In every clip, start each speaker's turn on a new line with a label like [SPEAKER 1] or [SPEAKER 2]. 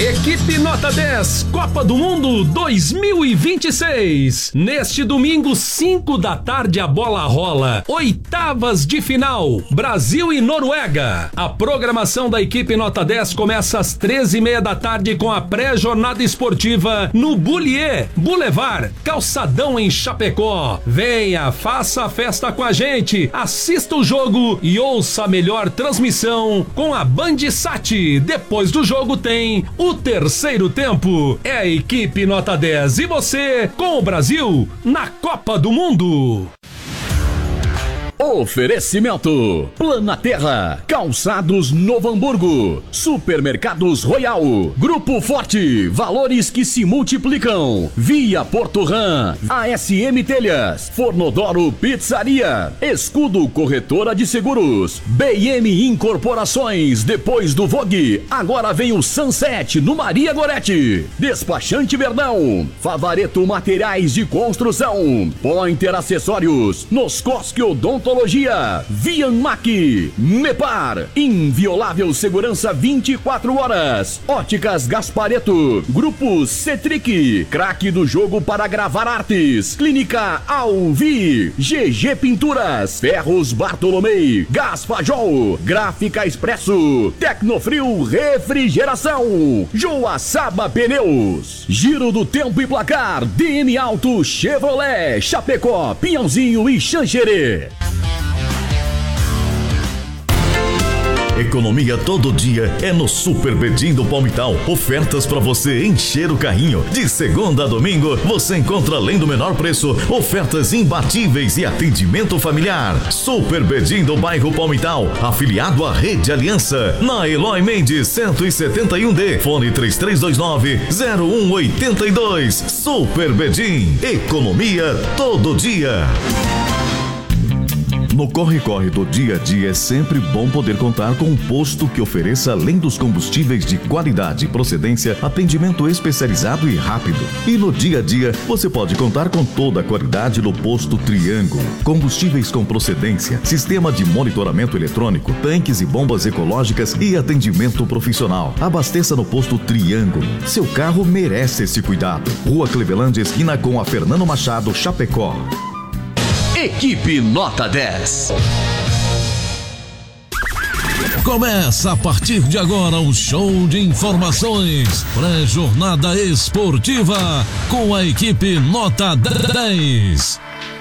[SPEAKER 1] Equipe Nota 10, Copa do Mundo 2026. Neste domingo, 5 da tarde, a bola rola. Oitavas de final, Brasil e Noruega. A programação da equipe Nota 10 começa às 13h30 da tarde com a pré-jornada esportiva no Bullier Boulevard, Calçadão em Chapecó. Venha, faça a festa com a gente, assista o jogo e ouça a melhor transmissão com a Bandsat. Depois do jogo tem o terceiro tempo. É a equipe Nota 10 e você com o Brasil na Copa do Mundo.
[SPEAKER 2] Oferecimento: Planaterra, Calçados Novo Hamburgo, Supermercados Royal, Grupo Forte, valores que se multiplicam, Via Porto Ram, ASM Telhas, Fornodoro Pizzaria, Escudo Corretora de Seguros, BM Incorporações. Depois do Vogue, agora vem o Sunset no Maria Gorete, Despachante Verdão, Favareto Materiais de Construção, Pointer Acessórios, Noscosque Odontologia, Vianmac, Mepar, inviolável segurança 24 horas, Óticas Gaspareto, Grupo Cetric, craque do jogo para gravar artes, Clínica Alvi, GG Pinturas, Ferros Bartolomei, Gaspajol, Gráfica Expresso, Tecnofrio Refrigeração, Joaçaba Pneus, Giro do Tempo e Placar, DM Auto Chevrolet, Chapecó, Pinhãozinho e Xanxerê.
[SPEAKER 3] Economia todo dia é no Super Bedim do Palmital. Ofertas para você encher o carrinho. De segunda a domingo, você encontra, além do menor preço, ofertas imbatíveis e atendimento familiar. Super Bedim do bairro Palmital, afiliado à Rede Aliança, na Eloy Mendes 171D, fone 3329-0182. Super Bedim, economia todo dia. No corre-corre do dia a dia é sempre bom poder contar com um posto que ofereça, além dos combustíveis de qualidade e procedência, atendimento especializado e rápido. E no dia a dia você pode contar com toda a qualidade no posto Triângulo. Combustíveis com procedência, sistema de monitoramento eletrônico, tanques e bombas ecológicas e atendimento profissional. Abasteça no posto Triângulo. Seu carro merece esse cuidado. Rua Clevelândia, esquina com a Fernando Machado, Chapecó.
[SPEAKER 2] Equipe Nota 10.
[SPEAKER 4] Começa a partir de agora o show de informações, pré-jornada esportiva com a equipe Nota 10.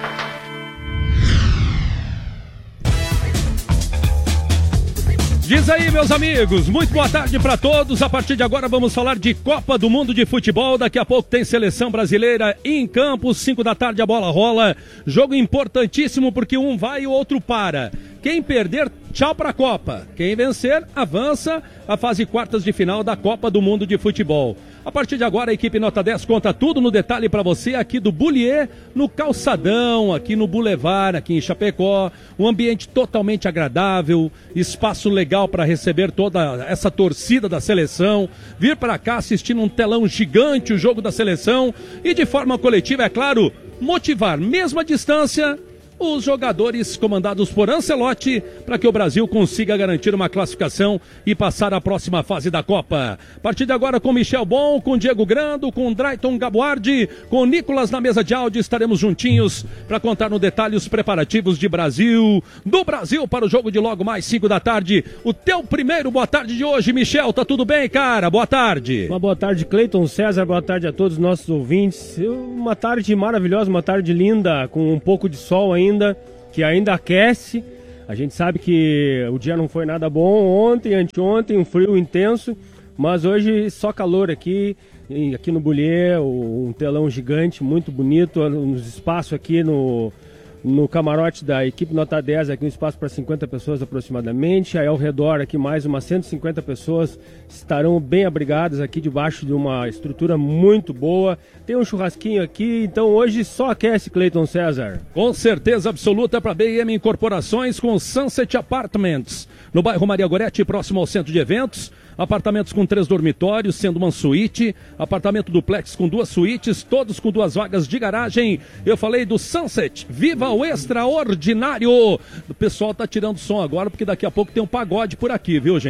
[SPEAKER 1] Diz aí, meus amigos, muito boa tarde para todos. A partir de agora vamos falar de Copa do Mundo de Futebol. Daqui a pouco tem seleção brasileira em campo, 5 da tarde a bola rola. Jogo importantíssimo porque um vai e o outro para. Quem perder, tchau pra Copa. Quem vencer, avança a fase quartas de final da Copa do Mundo de Futebol. A partir de agora, a equipe Nota 10 conta tudo no detalhe para você aqui do Bullier, no Calçadão, aqui no Boulevard, aqui em Chapecó. Um ambiente totalmente agradável, espaço legal para receber toda essa torcida da seleção. Vir para cá assistir num telão gigante o jogo da seleção e de forma coletiva, é claro, motivar, mesmo à distância, os jogadores comandados por Ancelotti para que o Brasil consiga garantir uma classificação e passar à próxima fase da Copa. A partir de agora com Michel Bon, com Diego Grando, com Drayton Gabuardi, com Nicolas na mesa de áudio, estaremos juntinhos para contar no detalhe os preparativos do Brasil para o jogo de logo mais 5 da tarde. O teu primeiro boa tarde de hoje, Michel, tá tudo bem, cara? Boa tarde.
[SPEAKER 5] Uma boa tarde, Cleiton, César, boa tarde a todos os nossos ouvintes. Uma tarde maravilhosa, uma tarde linda, com um pouco de sol ainda, que ainda aquece. A gente sabe que o dia não foi nada bom ontem, anteontem, um frio intenso, mas hoje só calor aqui no Bullier, um telão gigante, muito bonito, uns espaços aqui no camarote da equipe Nota 10, aqui um espaço para 50 pessoas aproximadamente. Aí ao redor aqui mais umas 150 pessoas estarão bem abrigadas aqui debaixo de uma estrutura muito boa. Tem um churrasquinho aqui, então hoje só aquece, Cleiton, César.
[SPEAKER 1] Com certeza absoluta para BM Incorporações com Sunset Apartments, no bairro Maria Gorete, próximo ao centro de eventos. Apartamentos com 3 dormitórios, sendo uma suíte. Apartamento duplex com 2 suítes, todos com 2 vagas de garagem. Eu falei do Sunset. Viva o extraordinário! O pessoal tá tirando som agora, porque daqui a pouco tem um pagode por aqui, viu, gente?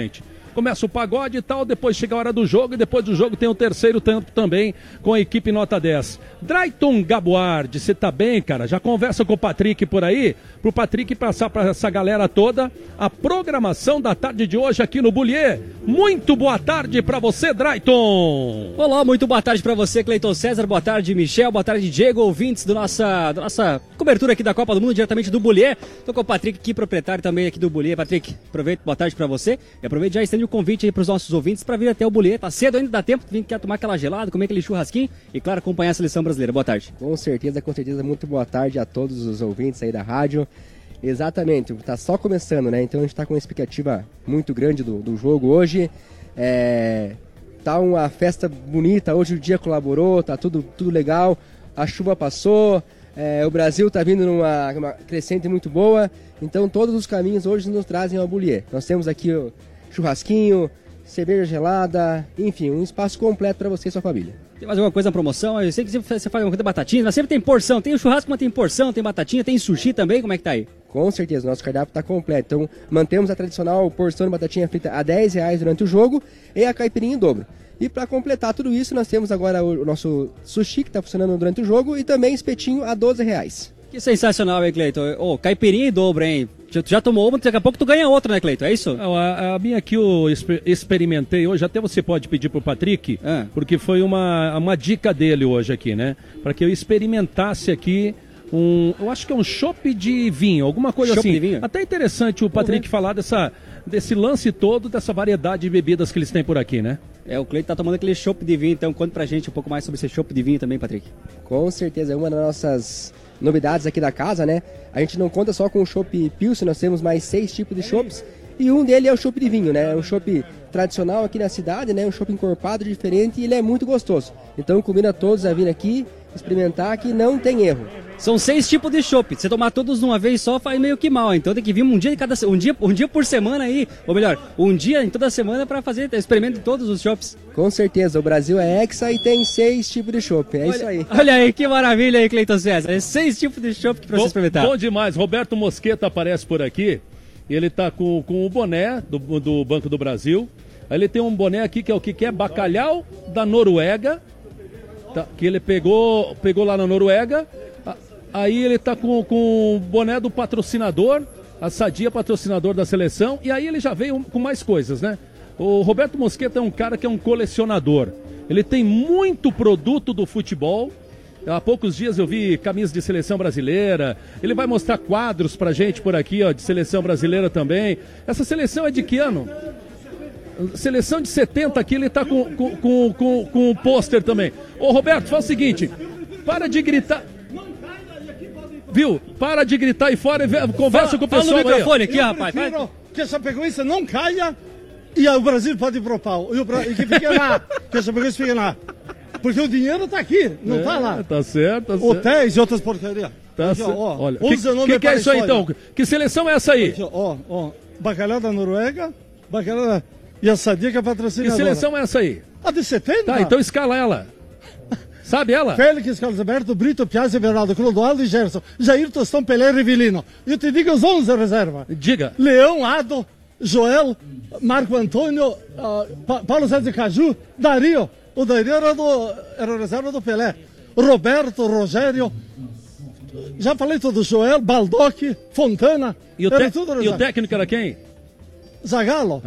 [SPEAKER 1] começa o pagode e tal, depois chega a hora do jogo e depois do jogo tem o terceiro tempo também com a equipe nota 10. Drayton Gabuardi, você tá bem, cara? Já conversa com o Patrick por aí? Pro Patrick passar para essa galera toda a programação da tarde de hoje aqui no Bullier. Muito boa tarde para você, Drayton.
[SPEAKER 6] Olá, muito boa tarde para você, Cleiton César. Boa tarde, Michel. Boa tarde, Diego, ouvintes da nossa cobertura aqui da Copa do Mundo, diretamente do Bullier. Tô com o Patrick aqui, proprietário também aqui do Bullier. Patrick, aproveito, boa tarde para você. E aproveito já estende o convite aí para os nossos ouvintes para vir até o Bullier. Tá cedo ainda, dá tempo, quer tomar aquela gelada, comer aquele churrasquinho e, claro, acompanhar a seleção brasileira. Boa tarde.
[SPEAKER 7] Com certeza, muito boa tarde a todos os ouvintes aí da rádio. Exatamente, tá só começando, né? Então a gente tá com uma expectativa muito grande do jogo hoje. Tá uma festa bonita, hoje o dia colaborou, tá tudo legal, a chuva passou, o Brasil tá vindo numa crescente muito boa, então todos os caminhos hoje nos trazem ao Bullier. Nós temos aqui o churrasquinho, cerveja gelada, enfim, um espaço completo para você e sua família.
[SPEAKER 6] Tem mais alguma coisa na promoção? Eu sei que você faz alguma coisa de batatinha, mas sempre tem porção. Tem o churrasco, mas tem porção, tem batatinha, tem sushi também, como é que tá aí?
[SPEAKER 7] Com certeza, nosso cardápio está completo. Então, mantemos a tradicional porção de batatinha frita a R$10 durante o jogo e a caipirinha em dobro. E para completar tudo isso, nós temos agora o nosso sushi que está funcionando durante o jogo e também espetinho a R$12.
[SPEAKER 6] Que sensacional, hein, Cleiton? Caipirinha em dobro, hein? Tu já tomou uma, daqui a pouco tu ganha outra, né, Cleiton? É isso?
[SPEAKER 1] A minha aqui eu experimentei hoje, até você pode pedir pro Patrick, porque foi uma dica dele hoje aqui, né? Para que eu experimentasse aqui eu acho que é um chopp de vinho, alguma coisa assim. De vinho? Até interessante o Patrick falar desse lance todo, dessa variedade de bebidas que eles têm por aqui, né?
[SPEAKER 6] O Cleiton tá tomando aquele chopp de vinho, então conta pra gente um pouco mais sobre esse chopp de vinho também, Patrick.
[SPEAKER 7] Com certeza, é uma das nossas novidades aqui da casa, né? A gente não conta só com o chopp Pilsen, nós temos mais 6 tipos de chopps e um dele é o chopp de vinho, né? É um chopp tradicional aqui na cidade, né? Um chopp encorpado, diferente e ele é muito gostoso. Então convido a todos a vir aqui, experimentar que não tem erro.
[SPEAKER 6] São 6 tipos de chopp. Se você tomar todos de uma vez só, faz meio que mal. Então tem que vir um dia por semana aí, ou melhor, um dia em toda semana para fazer experimento de todos os chopps.
[SPEAKER 7] Com certeza, o Brasil é hexa e tem 6 tipos de chopp. Isso aí.
[SPEAKER 6] Olha aí, que maravilha aí, Cleiton César. 6 tipos de chopp para você experimentar.
[SPEAKER 1] Bom demais. Roberto Mosqueta aparece por aqui. Ele tá com o boné do Banco do Brasil. Aí ele tem um boné aqui que é o que é bacalhau da Noruega. Tá, que ele pegou lá na Noruega. Aí ele tá com o boné do patrocinador, a Sadia, patrocinador da seleção, e aí ele já veio com mais coisas, né? O Roberto Mosqueta é um cara que é um colecionador. Ele tem muito produto do futebol. Há poucos dias eu vi camisas de seleção brasileira. Ele vai mostrar quadros pra gente por aqui, ó, de seleção brasileira também. Essa seleção é de que ano? Seleção de 70 aqui, ele tá com o pôster também. Ô Roberto, faz o seguinte, para de gritar. Viu? Para de gritar aí fora e conversa com o pessoal aí.
[SPEAKER 6] Fala no microfone aqui, rapaz.
[SPEAKER 8] Que a Chapecoense não caia e o Brasil pode ir pro pau. E que fique lá. Que a Chapecoense fique lá. Porque o dinheiro tá aqui, não tá lá.
[SPEAKER 1] Tá certo,
[SPEAKER 8] Hotéis e outras porcarias.
[SPEAKER 1] Tá certo. Olha, que é isso aí então? Que seleção é essa aí?
[SPEAKER 8] Aqui, bacalhau da Noruega, bacalhau e a Sadia que é patrocinadora.
[SPEAKER 1] Que seleção é essa aí?
[SPEAKER 8] A de 70?
[SPEAKER 1] Tá, então escala ela. Sabe ela?
[SPEAKER 8] Félix, Carlos Alberto, Brito, Piazza, Bernardo, Clodoaldo e Gerson. Jair, Tostão, Pelé e Rivelino. E eu te digo os 11 reserva.
[SPEAKER 1] Diga.
[SPEAKER 8] Leão, Ado, Joel, Marco Antônio, Paulo Zé de Caju, Dario. O Dario era o reserva do Pelé. Roberto, Rogério. Já falei tudo. Joel, Baldock, Fontana.
[SPEAKER 1] E o técnico era quem?
[SPEAKER 8] Zagallo.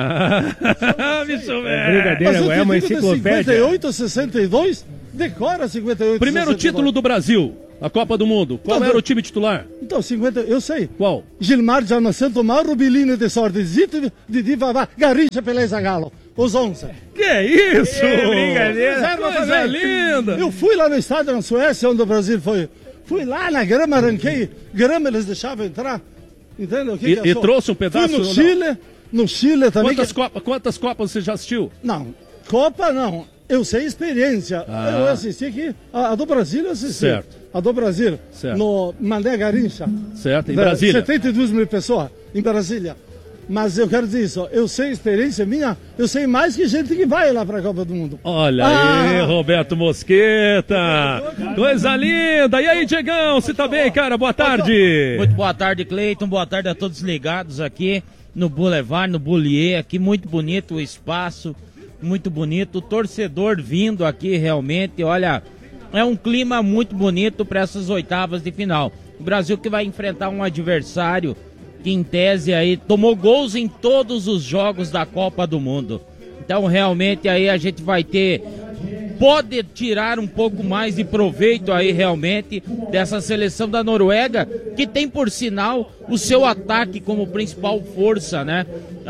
[SPEAKER 1] Bicho
[SPEAKER 5] velho. Brincadeira, é uma enciclopédia.
[SPEAKER 8] 58, 62, decora 58.
[SPEAKER 1] Primeiro 62. Título do Brasil, a Copa do Mundo. Qual era o time titular?
[SPEAKER 8] Então, 50, eu sei.
[SPEAKER 1] Qual?
[SPEAKER 8] Gilmar, Janacento, Mauro, Bilino de Sorte, Zito, Didi, Vavá, Garrincha, Pelé e Zagallo. Os 11.
[SPEAKER 1] Que isso?
[SPEAKER 8] Brincadeira.
[SPEAKER 1] Coisa linda.
[SPEAKER 8] Eu fui lá no estádio na Suécia, onde o Brasil foi. Fui lá na grama, arranquei grama, eles deixavam entrar. Entendeu?
[SPEAKER 1] E trouxe um pedaço?
[SPEAKER 8] Fui no Chile também.
[SPEAKER 1] Quantas Copas você já assistiu?
[SPEAKER 8] Não, Copa não. Eu sei experiência. Eu assisti aqui. A do Brasil eu assisti.
[SPEAKER 1] Certo.
[SPEAKER 8] A do Brasil.
[SPEAKER 1] Certo.
[SPEAKER 8] No Mané Garrincha.
[SPEAKER 1] Certo, em Brasília.
[SPEAKER 8] 72 mil pessoas em Brasília. Mas eu quero dizer isso, eu sei experiência minha, eu sei mais que gente que vai lá para a Copa do Mundo.
[SPEAKER 1] Olha aí, Roberto Mosqueta, coisa linda. E aí, Diegão, você tá bem, cara? Boa tarde.
[SPEAKER 9] Muito boa tarde, Cleiton, boa tarde a todos ligados aqui. no Boulevard, no Bullier, aqui muito bonito o espaço, muito bonito, o torcedor vindo aqui realmente, olha, é um clima muito bonito para essas oitavas de final. O Brasil que vai enfrentar um adversário que em tese aí tomou gols em todos os jogos da Copa do Mundo. Então realmente aí a gente vai ter, pode tirar um pouco mais de proveito aí realmente dessa seleção da Noruega, que tem por sinal o seu ataque como principal força, né?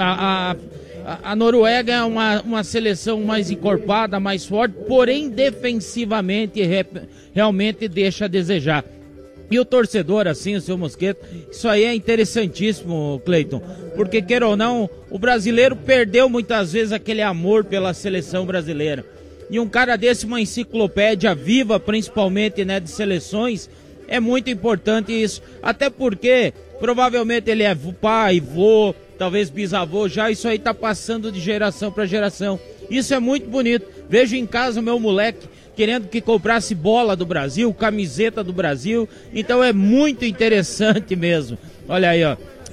[SPEAKER 9] A Noruega é uma seleção mais encorpada, mais forte, porém defensivamente realmente deixa a desejar. E o torcedor, assim, o seu Mosqueto, isso aí é interessantíssimo, Cleiton, porque, queira ou não, o brasileiro perdeu muitas vezes aquele amor pela seleção brasileira. E um cara desse, uma enciclopédia viva, principalmente, né, de seleções, é muito importante isso. Até porque, provavelmente, ele é pai, vô, talvez bisavô, já isso aí tá passando de geração para geração. Isso é muito bonito. Vejo em casa o meu moleque querendo que comprasse bola do Brasil, camiseta do Brasil, então é muito interessante mesmo. Olha aí, ó,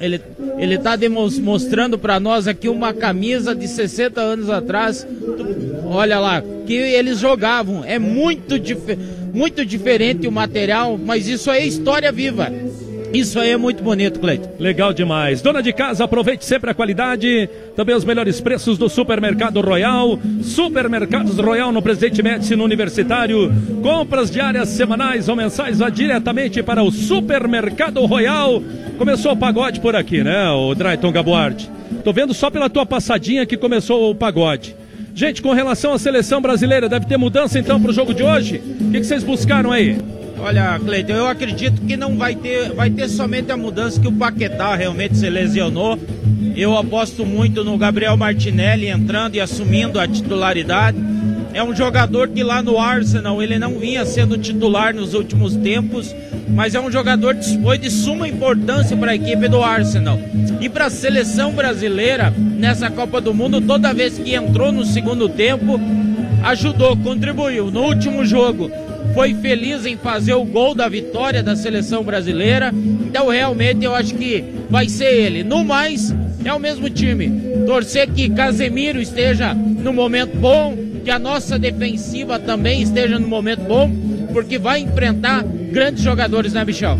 [SPEAKER 9] ele tá mostrando para nós aqui uma camisa de 60 anos atrás, olha lá, que eles jogavam, é muito diferente o material, mas isso aí é história viva. Isso aí é muito bonito, Cleiton.
[SPEAKER 1] Legal demais. Dona de casa, aproveite sempre a qualidade. Também os melhores preços do Supermercado Royal. Supermercados Royal no Presidente Médici, no Universitário. Compras diárias, semanais ou mensais, vá diretamente para o Supermercado Royal. Começou o pagode por aqui, né, o Drayton Gabuardi? Tô vendo só pela tua passadinha que começou o pagode. Gente, com relação à seleção brasileira, deve ter mudança então pro jogo de hoje? O que vocês buscaram aí?
[SPEAKER 9] Olha, Cleiton, eu acredito que não vai ter somente a mudança que o Paquetá realmente se lesionou. Eu aposto muito no Gabriel Martinelli entrando e assumindo a titularidade. É um jogador que lá no Arsenal ele não vinha sendo titular nos últimos tempos, mas é um jogador que foi de suma importância para a equipe do Arsenal. E para a seleção brasileira, nessa Copa do Mundo, toda vez que entrou no segundo tempo, ajudou, contribuiu. No último jogo, foi feliz em fazer o gol da vitória da seleção brasileira. Então realmente eu acho que vai ser ele. No mais, é o mesmo time. Torcer que Casemiro esteja no momento bom, que a nossa defensiva também esteja no momento bom, porque vai enfrentar grandes jogadores, né, Michel?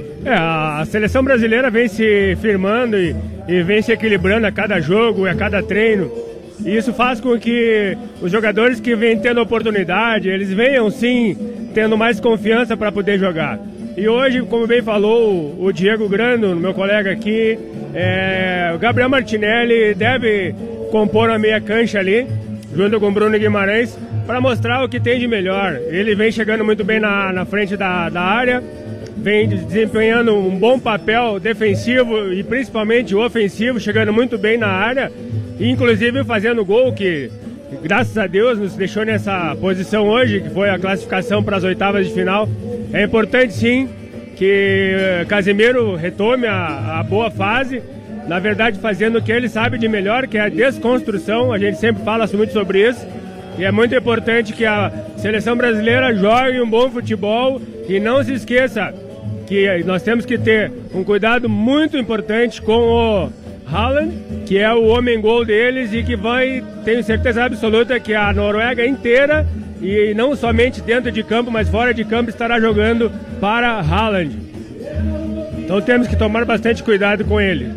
[SPEAKER 5] A seleção brasileira vem se firmando e vem se equilibrando a cada jogo e a cada treino. E isso faz com que os jogadores que vêm tendo oportunidade, eles venham sim tendo mais confiança para poder jogar. E hoje, como bem falou o Diego Grando, meu colega aqui, o Gabriel Martinelli deve compor a meia cancha ali, junto com o Bruno Guimarães, para mostrar o que tem de melhor. Ele vem chegando muito bem na frente da área, vem desempenhando um bom papel defensivo e principalmente ofensivo, chegando muito bem na área, inclusive fazendo gol que, graças a Deus, nos deixou nessa posição hoje, que foi a classificação para as oitavas de final. É importante sim que Casemiro retome a boa fase, na verdade fazendo o que ele sabe de melhor, que é a desconstrução. A gente sempre fala muito sobre isso, e é muito importante que a seleção brasileira jogue um bom futebol e não se esqueça que nós temos que ter um cuidado muito importante com o Haaland, que é o homem-gol deles e que vai, tenho certeza absoluta que a Noruega inteira, e não somente dentro de campo, mas fora de campo, estará jogando para Haaland. Então temos que tomar bastante cuidado com ele.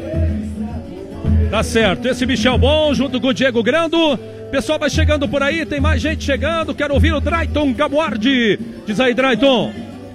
[SPEAKER 1] Tá certo, esse Michel bom junto com o Diego Grando. Pessoal vai chegando por aí, tem mais gente chegando. Quero ouvir o Drayton Gabuardi. Diz aí, Drayton.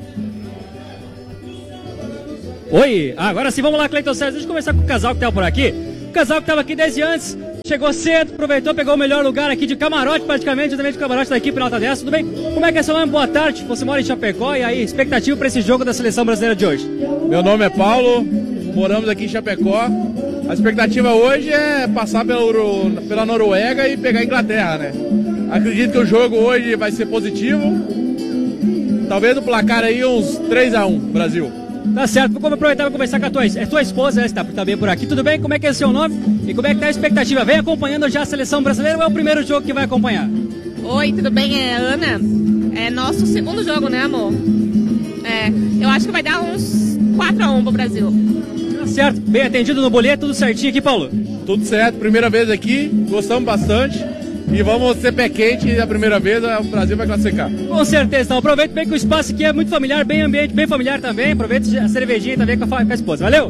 [SPEAKER 6] Oi, agora sim, vamos lá, Cleiton César. Deixa eu conversar com o casal que estava por aqui. O casal que estava aqui desde antes, chegou cedo, aproveitou, pegou o melhor lugar aqui de camarote, praticamente, justamente o camarote da equipe Nota 10. Tudo bem? Como é que é seu nome? Boa tarde. Você mora em Chapecó, e aí, expectativa para esse jogo da seleção brasileira de hoje?
[SPEAKER 10] Meu nome é Paulo, moramos aqui em Chapecó. A expectativa hoje é passar pela Noruega e pegar a Inglaterra, né? Acredito que o jogo hoje vai ser positivo. Talvez no placar aí uns 3-1, Brasil.
[SPEAKER 6] Tá certo, vou aproveitar para conversar com a tua esposa, está também por aqui. Tudo bem? Como é que é o seu nome? E como é que tá a expectativa? Vem acompanhando já a seleção brasileira ou é o primeiro jogo que vai acompanhar?
[SPEAKER 11] Oi, tudo bem? É Ana. É nosso segundo jogo, né, amor? Eu acho que vai dar uns 4-1 pro Brasil.
[SPEAKER 6] Tá certo, bem atendido no boleto, tudo certinho aqui, Paulo?
[SPEAKER 10] Tudo certo, primeira vez aqui, gostamos bastante. E vamos ser pé quente, a primeira vez o Brasil vai classificar.
[SPEAKER 6] Com certeza, então aproveita bem que o espaço aqui é muito familiar, bem ambiente, bem familiar também. Aproveita a cervejinha também com a esposa, valeu?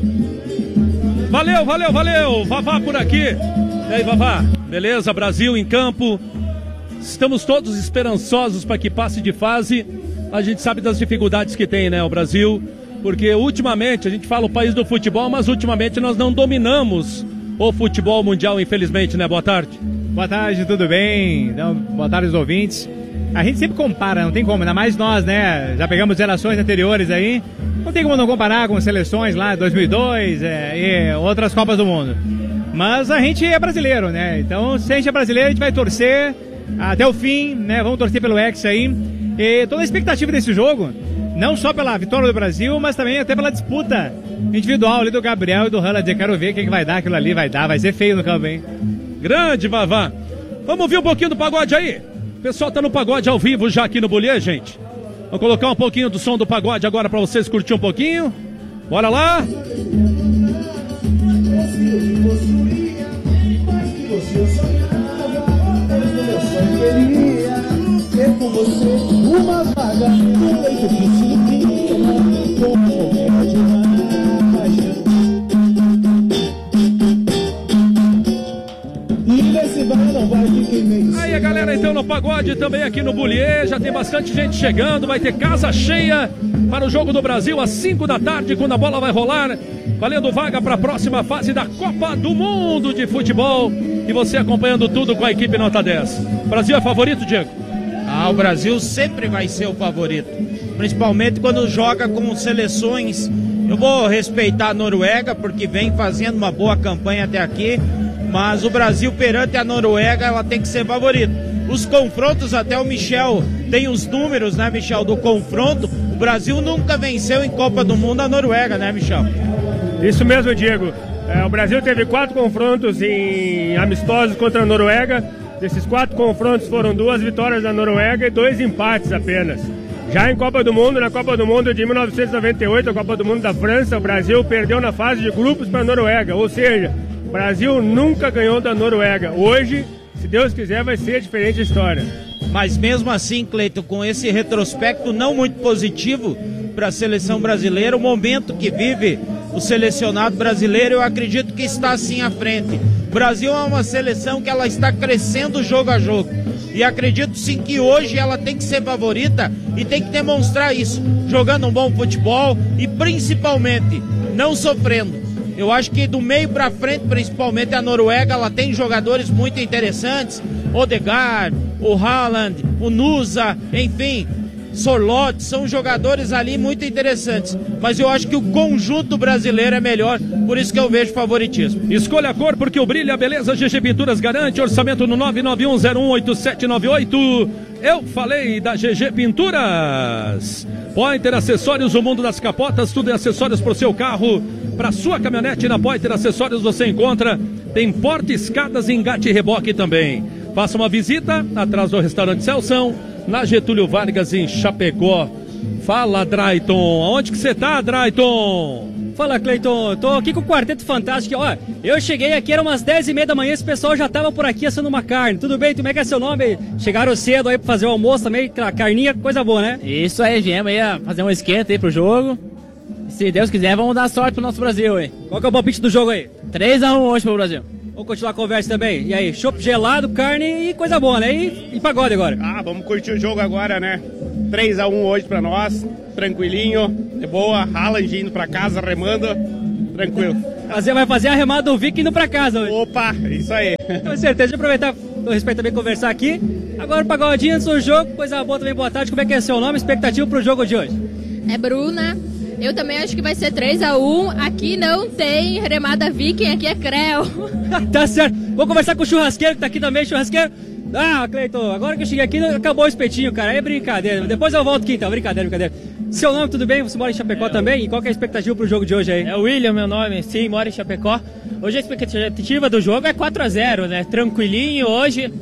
[SPEAKER 1] Valeu, Vavá por aqui. E aí, Vavá, beleza? Brasil em campo. Estamos todos esperançosos para que passe de fase. A gente sabe das dificuldades que tem, né, o Brasil. Porque ultimamente, a gente fala o país do futebol, mas ultimamente nós não dominamos o futebol mundial, infelizmente, né? Boa tarde.
[SPEAKER 12] Boa tarde, tudo bem? Então, boa tarde aos ouvintes. A gente sempre compara, não tem como, ainda mais nós, né? Já pegamos gerações anteriores aí. Não tem como não comparar com seleções lá 2002 e outras Copas do Mundo. Mas a gente é brasileiro, né? Então, se a gente é brasileiro, a gente vai torcer até o fim, né? Vamos torcer pelo Hexa aí. E toda a expectativa desse jogo, não só pela vitória do Brasil, mas também até pela disputa individual ali do Gabriel e do Haaland. Eu quero ver o que vai dar aquilo ali, vai ser feio no campo, hein?
[SPEAKER 1] Grande, Vavá. Vamos ouvir um pouquinho do pagode aí? O pessoal tá no pagode ao vivo já aqui no Bullier, gente. Vou colocar um pouquinho do som do pagode agora pra vocês curtir um pouquinho. Bora lá. Aí a galera então no pagode também aqui no Bullier, já tem bastante gente chegando, vai ter casa cheia para o jogo do Brasil às 5 da tarde, quando a bola vai rolar, valendo vaga para a próxima fase da Copa do Mundo de Futebol, e você acompanhando tudo com a equipe Nota 10. Brasil é favorito, Diego?
[SPEAKER 9] O Brasil sempre vai ser o favorito, principalmente quando joga com seleções. Eu vou respeitar a Noruega porque vem fazendo uma boa campanha até aqui, mas o Brasil perante a Noruega, ela tem que ser favorito. Os confrontos, até o Michel tem os números, né, Michel, do confronto. O Brasil nunca venceu em Copa do Mundo a Noruega, né, Michel?
[SPEAKER 5] Isso mesmo, Diego. O Brasil teve 4 confrontos em amistosos contra a Noruega. Desses 4 confrontos foram 2 vitórias da Noruega e 2 empates apenas. Já em Copa do Mundo, na Copa do Mundo de 1998, a Copa do Mundo da França, o Brasil perdeu na fase de grupos para a Noruega, ou seja, o Brasil nunca ganhou da Noruega. Hoje, se Deus quiser, vai ser diferente a história.
[SPEAKER 9] Mas mesmo assim, Cleiton, com esse retrospecto não muito positivo para a seleção brasileira, o momento que vive o selecionado brasileiro, eu acredito que está assim à frente. O Brasil é uma seleção que ela está crescendo jogo a jogo. E acredito sim que hoje ela tem que ser favorita e tem que demonstrar isso, jogando um bom futebol e principalmente não sofrendo. Eu acho que do meio para frente, principalmente a Noruega, ela tem jogadores muito interessantes, Odegaard, o Haaland, o Nusa, enfim, Sorloth, são jogadores ali muito interessantes, mas eu acho que o conjunto brasileiro é melhor, por isso que eu vejo favoritismo.
[SPEAKER 1] Escolha a cor porque o brilho e a beleza GG Pinturas garante, orçamento no 991018798. Eu falei da GG Pinturas. Pointer Acessórios, o mundo das capotas, tudo em acessórios para o seu carro, para sua caminhonete. Na Pointer Acessórios você encontra, tem porta, escadas, engate e reboque também. Faça uma visita atrás do restaurante Celção, na Getúlio Vargas, em Chapecó. Fala, Drayton. Aonde que você tá, Drayton?
[SPEAKER 6] Fala, Cleiton. Tô aqui com o Quarteto Fantástico. Ó, eu cheguei aqui, era umas 10h30 da manhã, esse pessoal já tava por aqui assando uma carne. Tudo bem? Como é que é seu nome? Chegaram cedo aí pra fazer o almoço também, carninha, coisa boa, né?
[SPEAKER 13] Isso aí, viemos aí fazer um esquenta aí pro jogo. Se Deus quiser, vamos dar sorte pro nosso Brasil aí.
[SPEAKER 6] Qual que é o palpite do jogo aí?
[SPEAKER 13] 3-1 hoje pro Brasil.
[SPEAKER 6] Vamos continuar a conversa também. E aí, chopp gelado, carne e coisa boa, né? E pagode agora.
[SPEAKER 14] Vamos curtir o jogo agora, né? 3-1 hoje pra nós, tranquilinho, de boa. Haaland indo pra casa, remando, tranquilo.
[SPEAKER 6] Vai fazer a remada do Vic indo pra casa hoje.
[SPEAKER 14] Opa, isso aí.
[SPEAKER 6] Com certeza, deixa eu aproveitar, com respeito também, conversar aqui. Agora o pagodinho antes do jogo, coisa boa também, boa tarde. Como é que é seu nome, expectativa pro jogo de hoje?
[SPEAKER 15] É Bruna. Eu também acho que vai ser 3-1. Aqui não tem remada Viking, aqui é Creu.
[SPEAKER 6] Tá certo. Vou conversar com o churrasqueiro que tá aqui também, churrasqueiro. Cleiton, agora que eu cheguei aqui, acabou o espetinho, cara. É brincadeira. Depois eu volto aqui então, brincadeira. Seu nome, tudo bem? Você mora em Chapecó também? E qual que é a expectativa pro jogo de hoje aí?
[SPEAKER 16] É o William, meu nome. Sim, moro em Chapecó. Hoje a expectativa do jogo é 4-0, né? Tranquilinho hoje.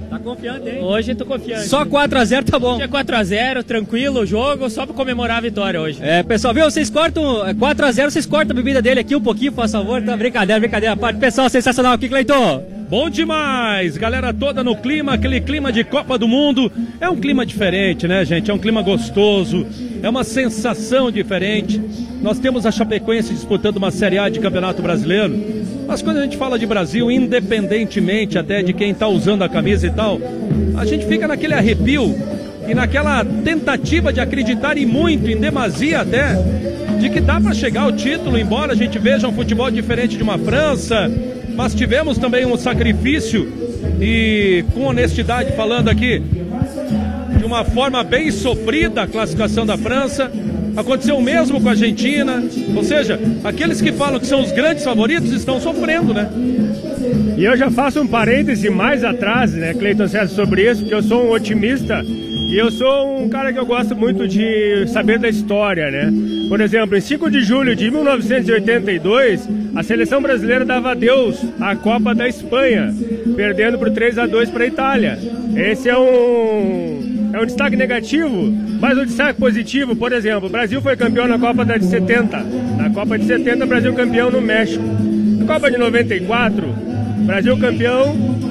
[SPEAKER 5] Tá confiante, hein? Hoje tô confiante.
[SPEAKER 6] Só 4x0 tá bom.
[SPEAKER 5] Hoje é 4x0, tranquilo o jogo, só pra comemorar a vitória hoje.
[SPEAKER 6] Pessoal, viu? Vocês cortam 4x0, vocês cortam a bebida dele aqui um pouquinho, por favor. Tá brincadeira. Pessoal, sensacional aqui, Cleiton.
[SPEAKER 1] Bom demais, galera toda no clima, aquele clima de Copa do Mundo. É um clima diferente, né, gente? É um clima gostoso, é uma sensação diferente. Nós temos a Chapecoense disputando uma Série A de Campeonato Brasileiro. Mas quando a gente fala de Brasil, independentemente até de quem está usando a camisa e tal, a gente fica naquele arrepio e naquela tentativa de acreditar em muito, em demasia até, de que dá para chegar ao título, embora a gente veja um futebol diferente de uma França, mas tivemos também um sacrifício e, com honestidade falando aqui, de uma forma bem sofrida a classificação da França. Aconteceu o mesmo com a Argentina, ou seja, aqueles que falam que são os grandes favoritos estão sofrendo, né?
[SPEAKER 5] E eu já faço um parêntese mais atrás, né, Cleiton César, sobre isso, porque eu sou um otimista e eu sou um cara que eu gosto muito de saber da história, né? Por exemplo, em 5 de julho de 1982, a seleção brasileira dava adeus à Copa da Espanha, perdendo por 3-2 para a Itália. Esse é um destaque negativo, mas o destaque positivo, por exemplo, o Brasil foi campeão na Copa de 70. Na Copa de 70, o Brasil campeão no México. Na Copa de 94, Brasil campeão.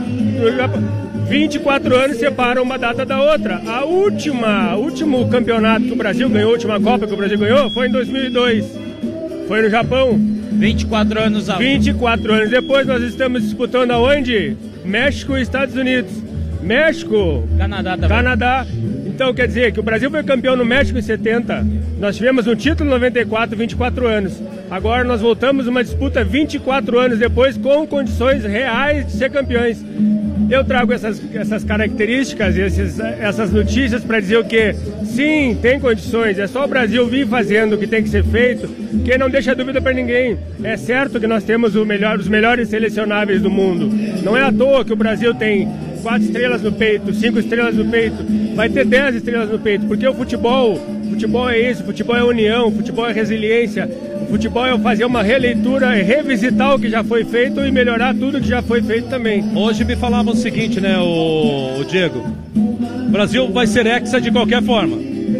[SPEAKER 5] 24 anos separam uma data da outra. O último campeonato que o Brasil ganhou, a última Copa que o Brasil ganhou, foi em 2002. Foi no Japão.
[SPEAKER 9] 24 anos a
[SPEAKER 5] 24 anos depois, nós estamos disputando aonde? México e Estados Unidos. México,
[SPEAKER 9] Canadá também.
[SPEAKER 5] Canadá. Então quer dizer que o Brasil foi campeão no México em 70. Nós tivemos um título em 94, 24 anos. Agora nós voltamos uma disputa 24 anos depois com condições reais de ser campeões. Eu trago essas características, essas notícias para dizer o que? Sim, tem condições, é só o Brasil vir fazendo o que tem que ser feito, que não deixa dúvida para ninguém. É certo que nós temos os melhores selecionáveis do mundo. Não é à toa que o Brasil tem 4 estrelas no peito, 5 estrelas no peito, vai ter 10 estrelas no peito, porque o futebol é isso, o futebol é união, o futebol é resiliência, o futebol é fazer uma releitura, é revisitar o que já foi feito e melhorar tudo que já foi feito também.
[SPEAKER 1] Hoje me falavam o seguinte, né, o Diego, o Brasil vai ser hexa de qualquer forma.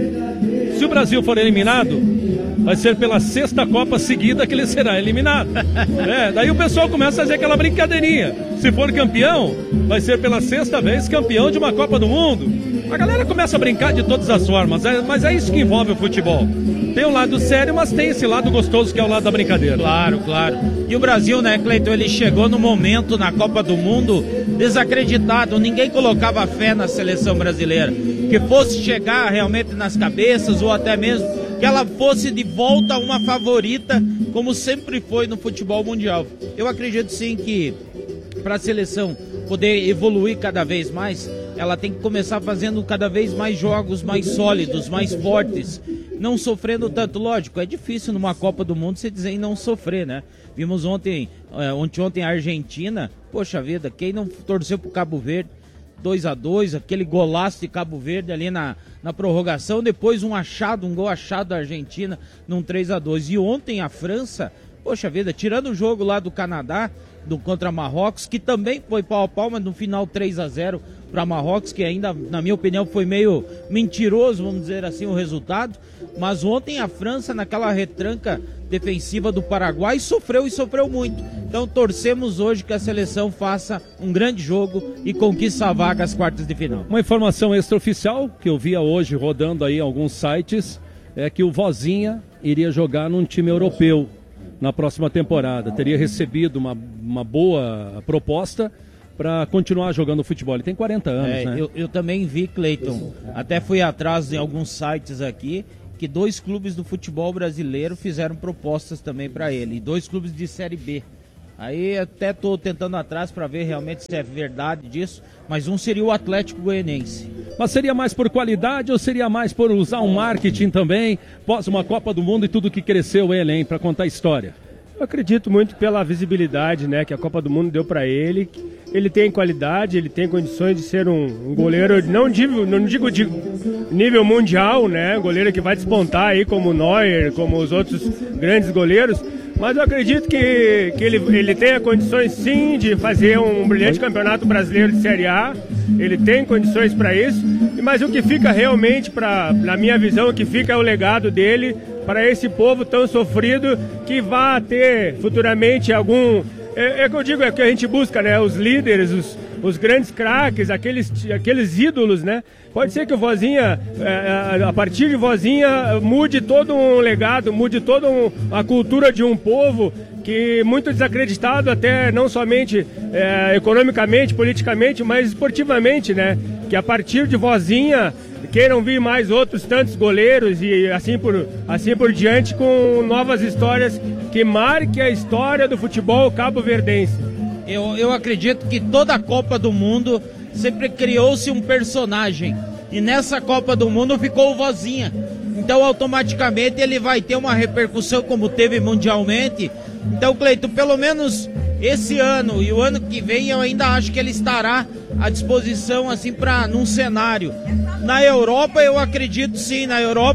[SPEAKER 1] Se o Brasil for eliminado, vai ser pela 6ª Copa seguida que ele será eliminado. Daí o pessoal começa a fazer aquela brincadeirinha. Se for campeão, vai ser pela 6ª vez campeão de uma Copa do Mundo. A galera começa a brincar de todas as formas, mas é isso que envolve o futebol. Tem um lado sério, mas tem esse lado gostoso que é o lado da brincadeira.
[SPEAKER 9] Claro. E o Brasil, né, Cleiton, ele chegou no momento na Copa do Mundo desacreditado. Ninguém colocava fé na seleção brasileira, que fosse chegar realmente nas cabeças ou até mesmo que ela fosse de volta uma favorita, como sempre foi no futebol mundial. Eu acredito sim que para a seleção poder evoluir cada vez mais, ela tem que começar fazendo cada vez mais jogos mais sólidos, mais fortes, não sofrendo tanto. Lógico, é difícil numa Copa do Mundo você dizer em não sofrer, né? Vimos ontem a Argentina, poxa vida, quem não torceu pro Cabo Verde? 2-2, aquele golaço de Cabo Verde ali na prorrogação, depois um gol achado da Argentina num 3-2. E ontem a França, poxa vida, tirando o jogo lá do Canadá, contra Marrocos, que também foi pau a pau, mas no final 3-0 para Marrocos, que ainda, na minha opinião, foi meio mentiroso, vamos dizer assim, o resultado. Mas ontem a França, naquela retranca defensiva do Paraguai, sofreu muito. Então torcemos hoje que a seleção faça um grande jogo e conquiste a vaga às quartas de final.
[SPEAKER 1] Uma informação extraoficial que eu via hoje rodando aí em alguns sites é que o Vozinha iria jogar num time europeu na próxima temporada. Teria recebido uma boa proposta para continuar jogando futebol. Ele tem 40 anos, né?
[SPEAKER 9] Eu também vi, Cleiton, até fui atrás em alguns sites aqui, que 2 clubes do futebol brasileiro fizeram propostas também para ele, e 2 clubes de Série B. Aí até estou tentando atrás para ver realmente se é verdade disso, mas um seria o Atlético Goianiense.
[SPEAKER 1] Mas seria mais por qualidade ou seria mais por usar um marketing também, pós uma Copa do Mundo e tudo que cresceu ele, hein, para contar a história?
[SPEAKER 5] Eu acredito muito pela visibilidade, né, que a Copa do Mundo deu para ele. Ele tem qualidade, ele tem condições de ser um goleiro, não digo de nível mundial, né, goleiro que vai despontar aí como o Neuer, como os outros grandes goleiros, mas eu acredito que ele tenha condições sim de fazer um brilhante campeonato brasileiro de Série A, ele tem condições para isso, mas o que fica realmente, na minha visão, o que fica é o legado dele para esse povo tão sofrido, que vai ter futuramente algum... É que eu digo, é que a gente busca, né? Os líderes, os grandes craques, aqueles ídolos, né? Pode ser que o Vozinha, a partir de Vozinha, mude todo um legado, mude toda a cultura de um povo que muito desacreditado, até não somente economicamente, politicamente, mas esportivamente, né? Que a partir de Vozinha queiram vir mais outros tantos goleiros e assim por diante, com novas histórias que marquem a história do futebol cabo-verdense.
[SPEAKER 9] Eu acredito que toda a Copa do Mundo sempre criou-se um personagem, e nessa Copa do Mundo ficou o Vozinha. Então automaticamente ele vai ter uma repercussão como teve mundialmente. Então, Cleiton, pelo menos esse ano e o ano que vem, eu ainda acho que ele estará à disposição assim num cenário. Na Europa eu acredito sim,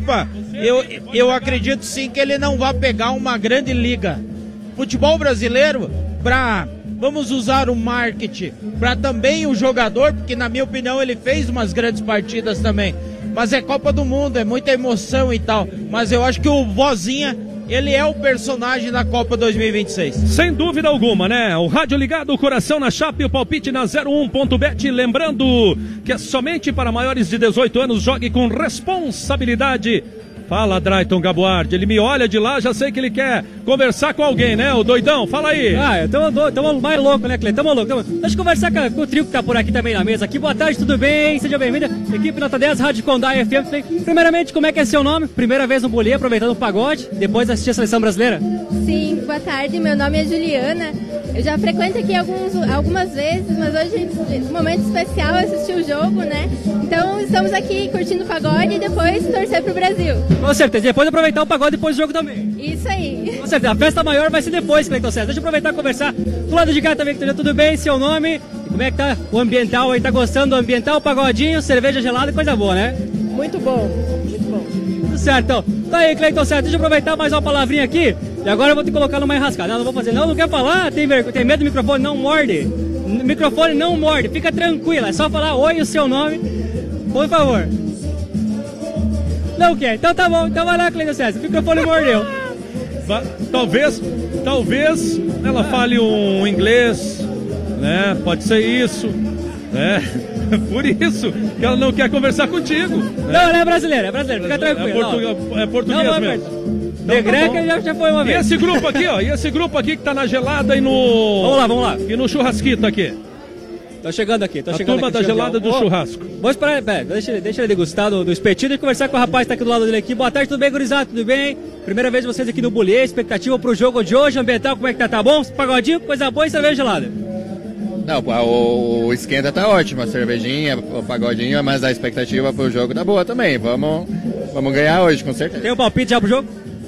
[SPEAKER 9] eu acredito sim que ele não vai pegar uma grande liga. Futebol brasileiro, vamos usar o marketing para também o jogador, porque na minha opinião ele fez umas grandes partidas também, mas é Copa do Mundo, é muita emoção e tal, mas eu acho que o Vozinha, ele é o personagem da Copa 2026.
[SPEAKER 1] Sem dúvida alguma, né? O rádio ligado, o coração na chapa e o palpite na 01.bet. Lembrando que é somente para maiores de 18 anos, jogue com responsabilidade. Fala, Drayton Gabuardi, ele me olha de lá, já sei que ele quer conversar com alguém, né, o doidão? Fala aí.
[SPEAKER 6] Tamo mais louco, né, Cleiton? Tamo louco. Deixa eu conversar com o trio que tá por aqui também na mesa. Aqui, boa tarde, tudo bem? Seja bem-vinda. Equipe Nota 10, Rádio Condá FM. Primeiramente, como é que é seu nome? Primeira vez no Bolê, aproveitando o pagode, depois de assistir a Seleção Brasileira?
[SPEAKER 15] Sim, boa tarde, meu nome é Juliana. Eu já frequento aqui algumas vezes, mas hoje é um momento especial assistir o jogo, né? Então, estamos aqui curtindo o pagode e depois torcer pro Brasil.
[SPEAKER 6] Com certeza, depois aproveitar o pagode depois do jogo também.
[SPEAKER 15] Isso aí.
[SPEAKER 6] Com certeza, a festa maior vai ser depois, Cleiton César. Deixa eu aproveitar e conversar. Do lado de cá também, tudo bem? Seu nome? E como é que tá o ambiental aí? Tá gostando do ambiental, pagodinho, cerveja gelada, coisa boa, né?
[SPEAKER 15] Muito bom, muito bom.
[SPEAKER 6] Tudo certo, então. Tá aí, Cleiton César, deixa eu aproveitar mais uma palavrinha aqui. E agora eu vou te colocar numa enrascada. Não vou fazer, não quer falar, tem medo do microfone, não morde. O microfone não morde, fica tranquila, é só falar oi e o seu nome, por favor. Não quer, então tá bom, então vai lá, Cleiton César, o microfone mordeu.
[SPEAKER 1] Talvez ela fale um inglês, né? Pode ser isso, né? Por isso que ela não quer conversar contigo. Né?
[SPEAKER 6] Não, ela é brasileira, fica tranquilo.
[SPEAKER 1] É português
[SPEAKER 6] não,
[SPEAKER 1] mesmo.
[SPEAKER 6] De Greca já foi uma vez.
[SPEAKER 1] E esse grupo aqui, ó, que tá na gelada e no...
[SPEAKER 6] Vamos lá.
[SPEAKER 1] E no churrasquito aqui.
[SPEAKER 6] Tô chegando aqui.
[SPEAKER 1] A turma da gelada do churrasco.
[SPEAKER 6] Vou esperar, deixa ele degustar do espetinho e conversar com o rapaz que tá aqui do lado dele aqui. Boa tarde, tudo bem, gurizada? Tudo bem? Primeira vez vocês aqui no Bolê, expectativa pro jogo de hoje, ambiental, como é que tá? Tá bom? Pagodinho, coisa boa e cerveja gelada.
[SPEAKER 16] Não, o esquenta tá ótimo, a cervejinha, o pagodinho, mas a expectativa pro jogo tá boa também. Vamos ganhar hoje, com certeza.
[SPEAKER 6] Tem um palpite já pro jogo?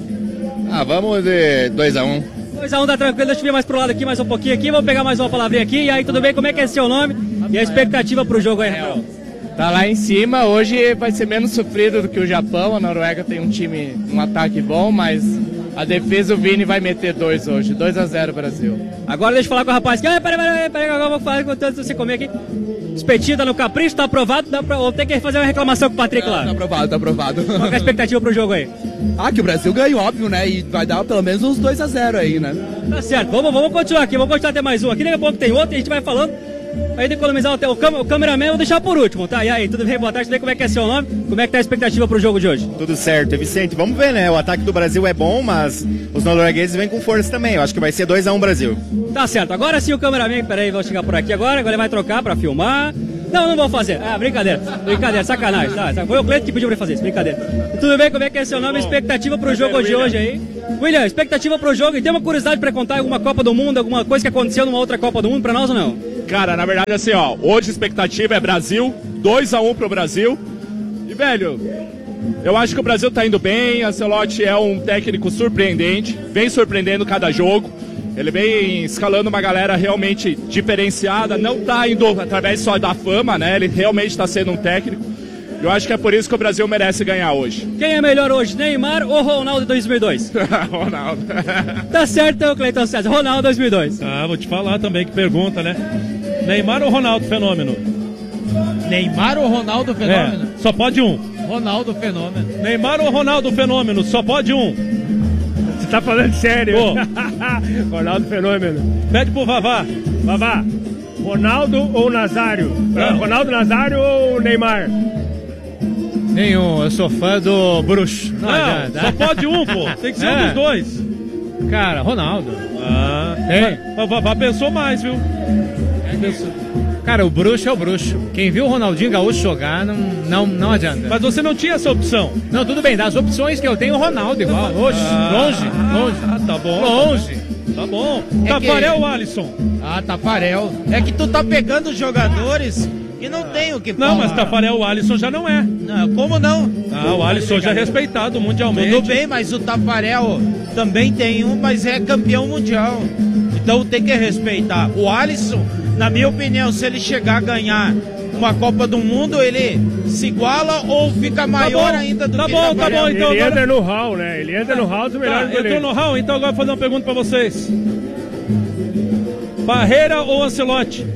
[SPEAKER 16] Vamos de 2-1.
[SPEAKER 6] 2-1 tá tranquilo, deixa eu vir mais pro lado aqui, mais um pouquinho aqui, vamos pegar mais uma palavrinha aqui. E aí, tudo bem? Como é que é seu nome? E a expectativa pro jogo aí, Rafael?
[SPEAKER 17] Tá lá em cima, hoje vai ser menos sofrido do que o Japão. A Noruega tem um ataque bom, mas a defesa, o Vini vai meter 2 hoje, 2-0 Brasil.
[SPEAKER 6] Agora deixa eu falar com o rapaz aqui. Peraí, agora eu vou falar enquanto você comer aqui. Espetinho tá no capricho, tá aprovado, vou ter que fazer uma reclamação com o Patrick lá.
[SPEAKER 17] Tá aprovado.
[SPEAKER 6] Qual que é a expectativa pro jogo aí?
[SPEAKER 17] Que o Brasil ganha, óbvio, né? E vai dar pelo menos uns 2-0 aí, né?
[SPEAKER 6] Tá certo, vamos continuar aqui, vamos continuar até mais um aqui. Daqui a pouco tem outro e a gente vai falando. Aí de economizar o cameraman, eu vou deixar por último, tá? E aí, tudo bem? Boa tarde, tudo bem? Como é que é seu nome? Como é que tá a expectativa pro jogo de hoje?
[SPEAKER 18] Tudo certo, Vicente. Vamos ver, né? O ataque do Brasil é bom, mas os noruegueses vêm com força também. Eu acho que vai ser 2-1 Brasil.
[SPEAKER 6] Tá certo. Agora sim o cameraman, peraí, vou chegar por aqui agora ele vai trocar pra filmar. Não vou fazer. Brincadeira, sacanagem. Tá? Foi o Cleiton que pediu pra fazer isso, brincadeira. Tudo bem? Como é que é seu nome? Expectativa pro jogo de hoje aí? William, expectativa pro jogo. E tem uma curiosidade pra contar alguma Copa do Mundo, alguma coisa que aconteceu numa outra Copa do Mundo pra nós ou não?
[SPEAKER 19] Cara, na verdade assim, ó, hoje a expectativa é Brasil, 2-1 pro Brasil. E, velho, eu acho que o Brasil tá indo bem, Ancelotti é um técnico surpreendente, vem surpreendendo cada jogo. Ele vem escalando uma galera realmente diferenciada, não tá indo através só da fama, né? Ele realmente está sendo um técnico. Eu acho que é por isso que o Brasil merece ganhar hoje.
[SPEAKER 6] Quem é melhor hoje, Neymar ou Ronaldo de 2002?
[SPEAKER 19] Ronaldo.
[SPEAKER 6] Tá certo, então, Cleiton César. Ronaldo 2002.
[SPEAKER 1] Vou te falar também, que pergunta, né? Neymar ou Ronaldo Fenômeno?
[SPEAKER 9] Neymar ou Ronaldo Fenômeno?
[SPEAKER 1] Só pode um.
[SPEAKER 9] Ronaldo Fenômeno.
[SPEAKER 1] Neymar ou Ronaldo Fenômeno? Só pode um.
[SPEAKER 5] Você tá falando sério? Ronaldo Fenômeno.
[SPEAKER 1] Pede pro Vavá.
[SPEAKER 5] Vavá, Ronaldo ou Nazário? Ronaldo Nazário ou Neymar?
[SPEAKER 12] Nenhum, eu sou fã do Bruxo.
[SPEAKER 1] Não, só pode um, pô. Tem que ser um dos dois.
[SPEAKER 12] Cara, Ronaldo.
[SPEAKER 1] O Vavá pensou mais, viu?
[SPEAKER 12] Cara, o Bruxo é o Bruxo. Quem viu o Ronaldinho Gaúcho jogar, não adianta.
[SPEAKER 1] Mas você não tinha essa opção?
[SPEAKER 12] Não, tudo bem, das opções que eu tenho, o Ronaldo igual. Longe.
[SPEAKER 1] Tá bom.
[SPEAKER 12] Longe.
[SPEAKER 1] Tá bom. Tafarel ou Alisson?
[SPEAKER 9] Tafarel. É que tu tá pegando jogadores que não tem o que falar.
[SPEAKER 1] Não, mas Tafarel ou Alisson já não é.
[SPEAKER 9] Não, como não?
[SPEAKER 1] O Alisson já é respeitado mundialmente.
[SPEAKER 9] Tudo bem, mas o Tafarel também tem mas é campeão mundial. Então tem que respeitar. O Alisson, na minha opinião, se ele chegar a ganhar uma Copa do Mundo, ele se iguala ou fica maior ainda do que
[SPEAKER 1] Tá bom, então
[SPEAKER 5] ele entra no hall, né? Ele entra no hall dos melhores goleiros.
[SPEAKER 1] Entrou no hall, então agora vou fazer uma pergunta pra vocês. Parreira ou Ancelotti?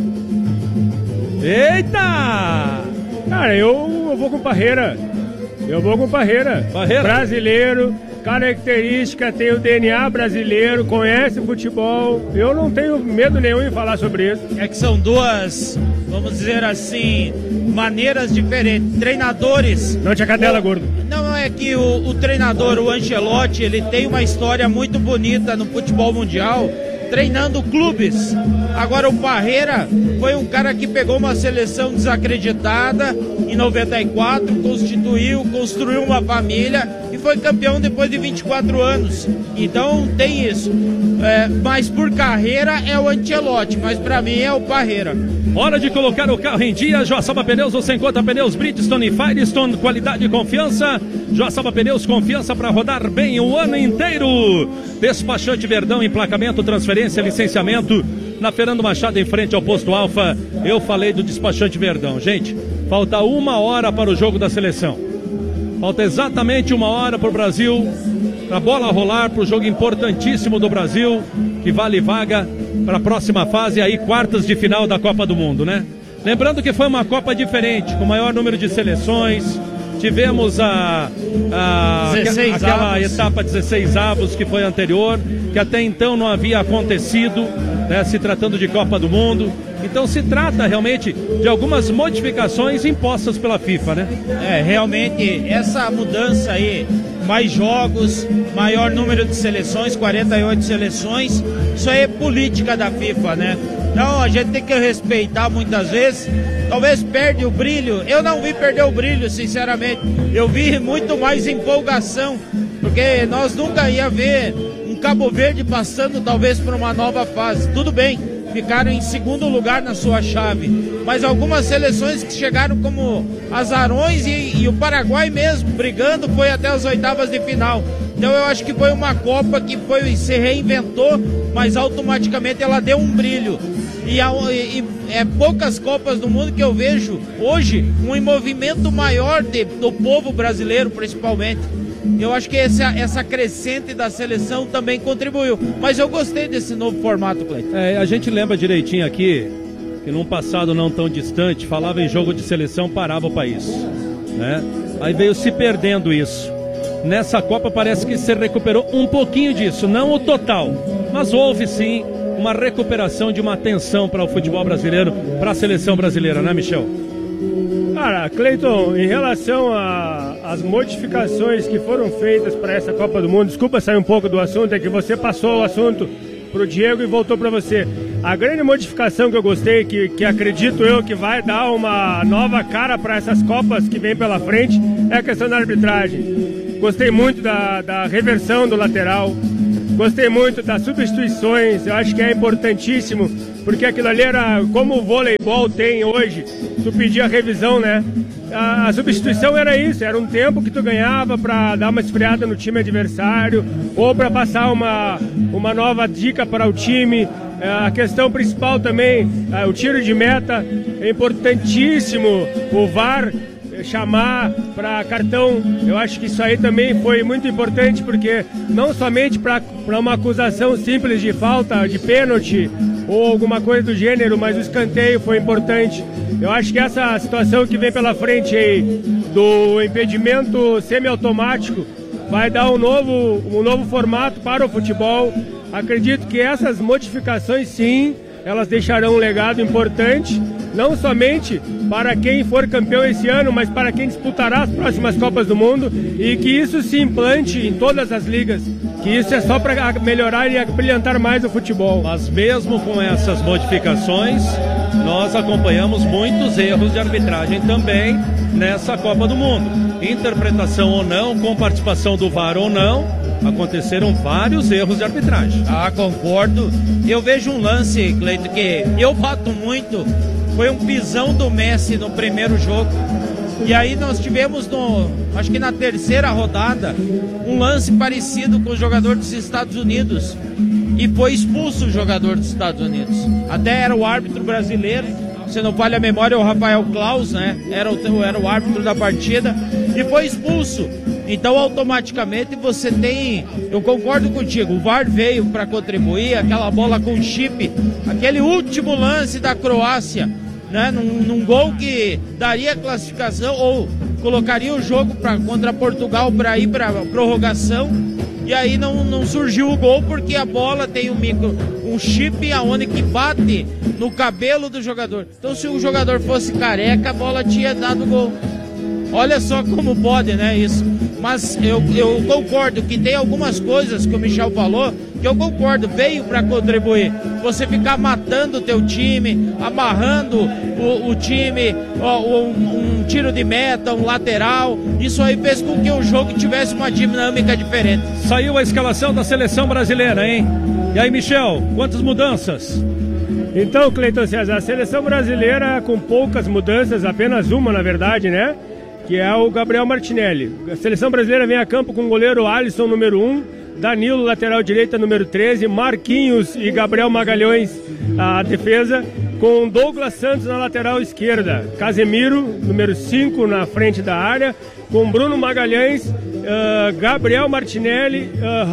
[SPEAKER 1] Eita!
[SPEAKER 5] Cara, eu vou com Parreira. Parreira. Brasileiro, característica, tem o DNA brasileiro, conhece futebol. Eu não tenho medo nenhum em falar sobre isso.
[SPEAKER 9] É que são duas, vamos dizer assim, maneiras diferentes. Treinadores...
[SPEAKER 5] Não tinha cadela, gordo.
[SPEAKER 9] Não, é que o treinador, o Ancelotti, ele tem uma história muito bonita no futebol mundial, treinando clubes. Agora o Parreira foi um cara que pegou uma seleção desacreditada em 94, construiu uma família e foi campeão depois de 24 anos. Então tem isso. Mas por carreira é o Ancelotti, mas pra mim é o Parreira.
[SPEAKER 1] Hora de colocar o carro em dia. Joaçaba Pneus, você encontra pneus Bridgestone e Firestone, qualidade e confiança. Joaçaba Pneus, confiança para rodar bem o ano inteiro. Despachante Verdão, emplacamento, transferência, licenciamento. Na Fernando Machado, em frente ao Posto Alfa. Eu falei do Despachante Verdão. Gente, falta 1 hora para o jogo da seleção. Falta exatamente 1 hora para o Brasil, para a bola rolar, para o jogo importantíssimo do Brasil, que vale vaga para a próxima fase, aí quartas de final da Copa do Mundo, né? Lembrando que foi uma Copa diferente, com maior número de seleções. Tivemos aquela etapa 16 avos que foi anterior, que até então não havia acontecido, né, se tratando de Copa do Mundo. Então se trata realmente de algumas modificações impostas pela FIFA, né?
[SPEAKER 9] Realmente essa mudança aí, mais jogos, maior número de seleções, 48 seleções, isso aí é política da FIFA, né? Então a gente tem que respeitar muitas vezes. Talvez perde o brilho. Eu não vi perder o brilho, sinceramente. Eu vi muito mais empolgação, porque nós nunca ia ver um Cabo Verde passando talvez por uma nova fase. Tudo bem, ficaram em segundo lugar na sua chave, mas algumas seleções que chegaram como azarões e o Paraguai mesmo brigando foi até as oitavas de final. Então eu acho que foi uma Copa que se reinventou, mas automaticamente ela deu um brilho. E é poucas Copas do Mundo que eu vejo hoje um envolvimento maior do povo brasileiro, principalmente. Eu acho que essa crescente da seleção também contribuiu. Mas eu gostei desse novo formato, Cleiton.
[SPEAKER 1] A gente lembra direitinho aqui que num passado não tão distante, falava em jogo de seleção, parava o país, né? Aí veio se perdendo isso. Nessa Copa parece que se recuperou um pouquinho disso, não o total, mas houve sim uma recuperação de uma atenção para o futebol brasileiro, para a seleção brasileira, né, Michel?
[SPEAKER 5] Cara, Cleiton, em relação às modificações que foram feitas para essa Copa do Mundo, desculpa sair um pouco do assunto, é que você passou o assunto pro Diego e voltou para você. A grande modificação que eu gostei, que acredito eu que vai dar uma nova cara para essas Copas que vem pela frente, é a questão da arbitragem. Gostei muito da reversão do lateral. Gostei muito das substituições, eu acho que é importantíssimo, porque aquilo ali era como o voleibol tem hoje, tu pedia revisão, né? A substituição era isso, era um tempo que tu ganhava para dar uma esfriada no time adversário, ou para passar uma nova dica para o time. A questão principal também, o tiro de meta, é importantíssimo, o VAR chamar para cartão. Eu acho que isso aí também foi muito importante, porque não somente para uma acusação simples de falta, de pênalti, ou alguma coisa do gênero, mas o escanteio foi importante. Eu acho que essa situação que vem pela frente aí, do impedimento semiautomático, vai dar um novo formato para o futebol. Acredito que essas modificações, sim, elas deixarão um legado importante, não somente para quem for campeão esse ano, mas para quem disputará as próximas Copas do Mundo, e que isso se implante em todas as ligas, que isso é só para melhorar e brilhantar mais o futebol.
[SPEAKER 1] Mas mesmo com essas modificações, nós acompanhamos muitos erros de arbitragem também nessa Copa do Mundo. Interpretação ou não, com participação do VAR ou não, aconteceram vários erros de arbitragem.
[SPEAKER 9] Ah, concordo. Eu vejo um lance, Cleito, que eu bato muito. Foi um pisão do Messi no primeiro jogo. E aí nós tivemos, acho que na terceira rodada, um lance parecido com o jogador dos Estados Unidos. E foi expulso o jogador dos Estados Unidos. Até era o árbitro brasileiro, se não falha a memória, o Rafael Claus, né? Era o árbitro da partida. E foi expulso. Então, automaticamente, você tem... Eu concordo contigo, o VAR veio para contribuir, aquela bola com chip, aquele último lance da Croácia, né? Num gol que daria classificação ou colocaria o jogo contra Portugal para ir para prorrogação. E aí não surgiu o gol porque a bola tem um chip aonde que bate no cabelo do jogador. Então, se o jogador fosse careca, a bola tinha dado gol. Olha só como pode, né, isso. Mas eu concordo que tem algumas coisas que o Michel falou que eu concordo, veio para contribuir. Você ficar matando o teu time, amarrando o time, um tiro de meta, um lateral, isso aí fez com que o jogo tivesse uma dinâmica diferente.
[SPEAKER 1] Saiu a escalação da seleção brasileira, hein? E aí, Michel, quantas mudanças?
[SPEAKER 5] Então, Cleiton César, a seleção brasileira com poucas mudanças, apenas uma na verdade, né? Que é o Gabriel Martinelli. A seleção brasileira vem a campo com o goleiro Alisson, número 1, Danilo, lateral direita, número 13, Marquinhos e Gabriel Magalhães, a defesa, com Douglas Santos na lateral esquerda, Casemiro, número 5, na frente da área, com Bruno Magalhães, Gabriel Martinelli,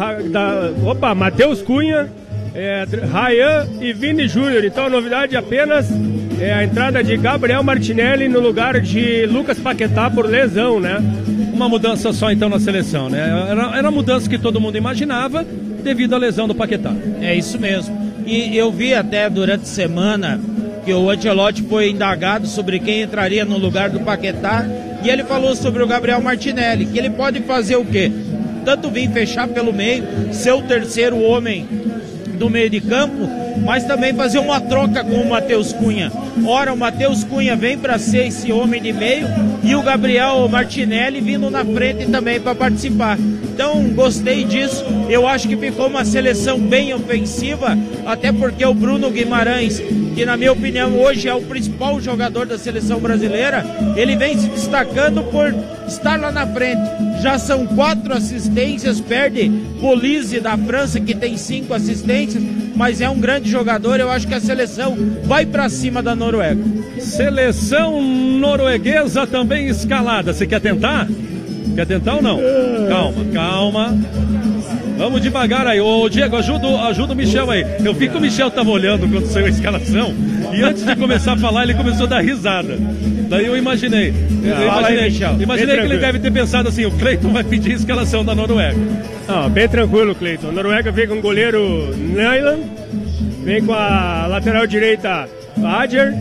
[SPEAKER 5] Matheus Cunha, Ryan e Vini Júnior. Então a novidade apenas é a entrada de Gabriel Martinelli no lugar de Lucas Paquetá por lesão, né?
[SPEAKER 1] Uma mudança só então na seleção, né? Era a mudança que todo mundo imaginava devido à lesão do Paquetá.
[SPEAKER 9] É isso mesmo. E eu vi até durante a semana que o Ancelotti foi indagado sobre quem entraria no lugar do Paquetá e ele falou sobre o Gabriel Martinelli, que ele pode fazer o quê? Tanto vir fechar pelo meio, ser o terceiro homem do meio de campo, mas também fazer uma troca com o Matheus Cunha. Ora, o Matheus Cunha vem para ser esse homem de meio e o Gabriel Martinelli vindo na frente também para participar. Então, gostei disso. Eu acho que ficou uma seleção bem ofensiva, até porque o Bruno Guimarães, que na minha opinião hoje é o principal jogador da seleção brasileira, ele vem se destacando por estar lá na frente. Já são 4 assistências, perde Polise da França, que tem 5 assistências, mas é um grande jogador. Eu acho que a seleção vai para cima da Noruega.
[SPEAKER 1] Seleção norueguesa também escalada. Você quer tentar? Quer tentar ou não? Calma. Vamos devagar aí. Ô, Diego, ajuda o Michel aí. Eu vi que o Michel estava olhando quando saiu a escalação e antes de começar a falar ele começou a dar risada. Daí eu imaginei que ele deve ter pensado assim, o Cleiton vai pedir a escalação da Noruega.
[SPEAKER 5] Bem tranquilo, Cleiton. A Noruega vem com o goleiro Nyland, vem com a lateral direita Adjer,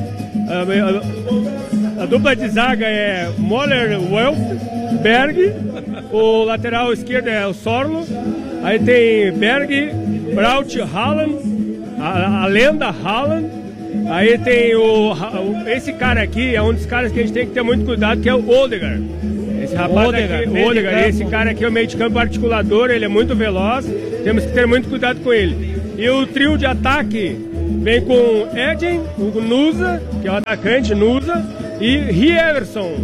[SPEAKER 5] a dupla de zaga é Moller Berg, o lateral esquerdo é o Sorlo, aí tem Berg, Braut, Haaland, a lenda Haaland, aí tem esse cara aqui, é um dos caras que a gente tem que ter muito cuidado, que é o Odegaard. Esse rapaz Odegaard, esse cara aqui é o meio de campo articulador, ele é muito veloz, temos que ter muito cuidado com ele. E o trio de ataque vem com Edin, o Nusa, que é o atacante, Nusa, e Rierson.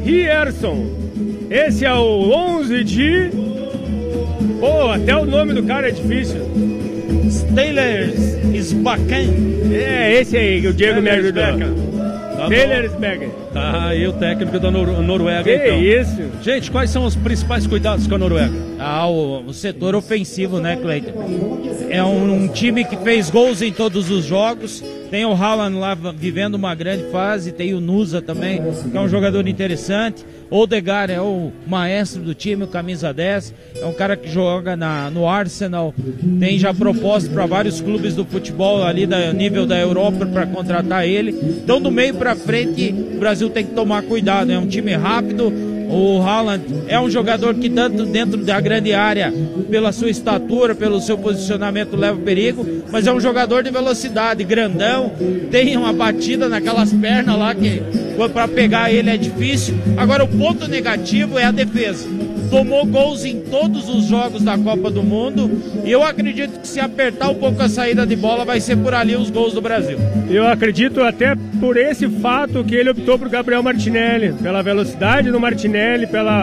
[SPEAKER 5] Esse é o 11 de... até o nome do cara é difícil.
[SPEAKER 9] Steelers Spaken.
[SPEAKER 5] Esse aí que o Diego me ajudou. Tellersberger.
[SPEAKER 1] Tá aí o técnico da Noruega,
[SPEAKER 5] Que
[SPEAKER 1] então.
[SPEAKER 5] isso?
[SPEAKER 1] Gente, quais são os principais cuidados com a Noruega?
[SPEAKER 9] O setor ofensivo, né, Cleiton? É um time que fez gols em todos os jogos. Tem o Haaland lá vivendo uma grande fase. Tem o Nusa também, que é um jogador interessante. O Odegaard é o maestro do time, o camisa 10. É um cara que joga no Arsenal. Tem já proposta para vários clubes do futebol ali do nível da Europa para contratar ele. Então, do meio para frente, o Brasil tem que tomar cuidado. É um time rápido. O Haaland é um jogador que tanto dentro da grande área, pela sua estatura, pelo seu posicionamento, leva perigo, mas é um jogador de velocidade, grandão, tem uma batida naquelas pernas lá que para pegar ele é difícil. Agora o ponto negativo é a defesa. Tomou gols em todos os jogos da Copa do Mundo e eu acredito que se apertar um pouco a saída de bola vai ser por ali os gols do Brasil.
[SPEAKER 5] Eu acredito até por esse fato que ele optou por Gabriel Martinelli, pela velocidade do Martinelli, pela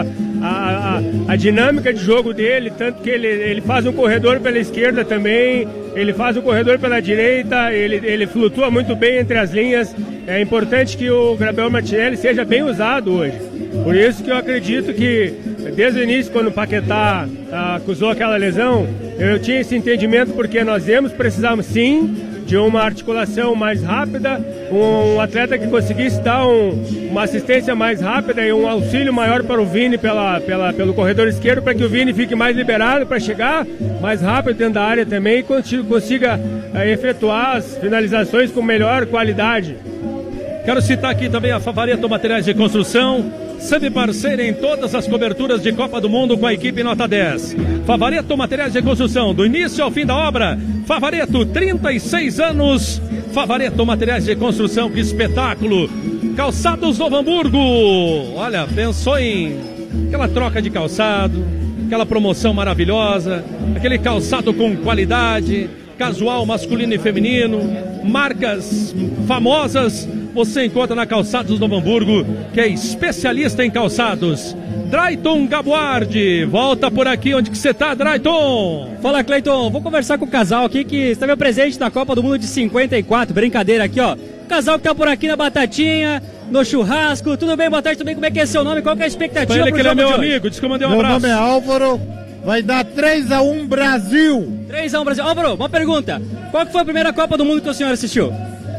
[SPEAKER 5] a dinâmica de jogo dele, tanto que ele faz um corredor pela esquerda também, ele faz um corredor pela direita, ele flutua muito bem entre as linhas. É importante que o Gabriel Martinelli seja bem usado hoje. Por isso que eu acredito que, desde o início, quando o Paquetá acusou aquela lesão, eu tinha esse entendimento, porque nós precisamos sim de uma articulação mais rápida, um atleta que conseguisse dar uma assistência mais rápida e um auxílio maior para o Vini pelo corredor esquerdo, para que o Vini fique mais liberado para chegar mais rápido dentro da área também e consiga efetuar as finalizações com melhor qualidade.
[SPEAKER 1] Quero citar aqui também a Favareto Materiais de Construção, sempre parceira em todas as coberturas de Copa do Mundo com a equipe Nota 10. Favareto Materiais de Construção, do início ao fim da obra. Favareto, 36 anos. Favareto Materiais de Construção, que espetáculo. Calçados Novo Hamburgo. Olha, pensou em aquela troca de calçado, aquela promoção maravilhosa, aquele calçado com qualidade, casual masculino e feminino, marcas famosas. Você encontra na Calçados Novo Hamburgo, que é especialista em calçados. Drayton Gabuardi, volta por aqui, onde que você tá, Drayton?
[SPEAKER 6] Fala, Cleiton, vou conversar com o casal aqui que esteve presente na Copa do Mundo de 54, brincadeira aqui, ó. O casal que tá por aqui na Batatinha, no churrasco, tudo bem, boa tarde, tudo bem, como é que é seu nome, qual que é a expectativa
[SPEAKER 1] ele
[SPEAKER 6] pro
[SPEAKER 1] que
[SPEAKER 6] jogo
[SPEAKER 1] ele é meu
[SPEAKER 6] de hoje?
[SPEAKER 1] amigo, diz que eu mandei um
[SPEAKER 8] Meu
[SPEAKER 1] abraço.
[SPEAKER 8] nome é Álvaro, vai dar 3-1 Brasil.
[SPEAKER 6] 3-1 Brasil. Álvaro, uma pergunta, qual que foi a primeira Copa do Mundo que o senhor assistiu?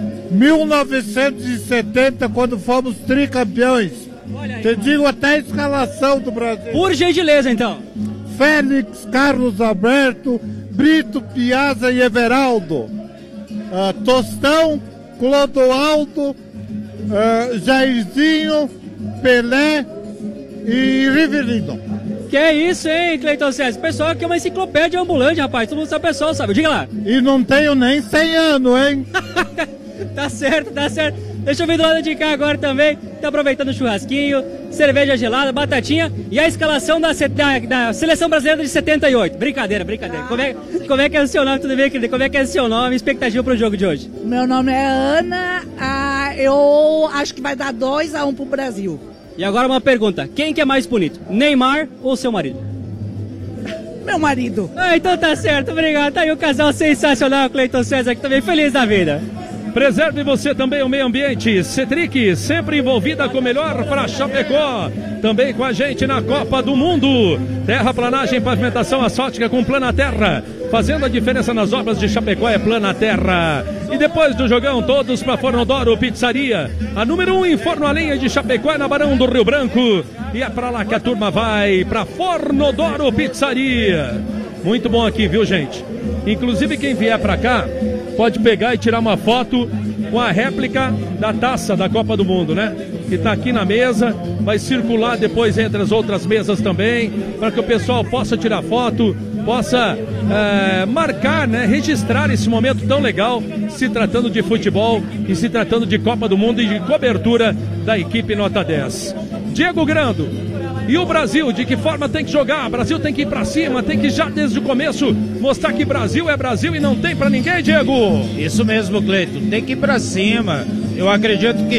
[SPEAKER 8] 1970, quando fomos tricampeões. Te digo até a escalação do Brasil.
[SPEAKER 6] Por gentileza, então.
[SPEAKER 8] Félix, Carlos Alberto, Brito, Piazza e Everaldo. Tostão, Clodoaldo, Jairzinho, Pelé e Rivelino.
[SPEAKER 6] Que é isso, hein, Cleiton César? O pessoal aqui é uma enciclopédia ambulante, rapaz. Todo mundo sabe, o pessoal sabe. Diga lá.
[SPEAKER 8] E não tenho nem 100 anos, hein?
[SPEAKER 6] Tá certo, tá certo. Deixa eu vir do lado de cá agora também. Tá aproveitando o churrasquinho, cerveja gelada, batatinha e a escalação da Seleção Brasileira de 78. Brincadeira, brincadeira. Como é que é o seu nome? Tudo bem, querido? Como é que é o seu nome? Expectativa pro jogo de hoje?
[SPEAKER 20] Meu nome é Ana. Eu acho que vai dar 2-1 pro Brasil.
[SPEAKER 6] E agora uma pergunta. Quem que é mais bonito? Neymar ou seu marido?
[SPEAKER 20] Meu marido.
[SPEAKER 6] Então tá certo. Obrigado. Tá aí o casal sensacional, Cleiton César, que também feliz da vida.
[SPEAKER 1] Preserve você também o meio ambiente. Cetric, sempre envolvida com o melhor para Chapecó. Também com a gente na Copa do Mundo. Terraplanagem, pavimentação asfáltica com Plana Terra. Fazendo a diferença nas obras de Chapecó é Plana Terra. E depois do jogão, todos para Fornodoro Pizzaria. A número 1 em forno a lenha de Chapecó é na Barão do Rio Branco. E é para lá que a turma vai, para Fornodoro Pizzaria. Muito bom aqui, viu, gente? Inclusive quem vier para cá pode pegar e tirar uma foto com a réplica da taça da Copa do Mundo, né? Que está aqui na mesa, vai circular depois entre as outras mesas também, para que o pessoal possa tirar foto, possa marcar, né? Registrar esse momento tão legal, se tratando de futebol e se tratando de Copa do Mundo e de cobertura da equipe Nota 10. Diego Grando. E o Brasil, de que forma tem que jogar? O Brasil tem que ir pra cima, tem que já desde o começo mostrar que Brasil é Brasil e não tem pra ninguém, Diego.
[SPEAKER 9] Isso mesmo, Cleiton, tem que ir pra cima. Eu acredito que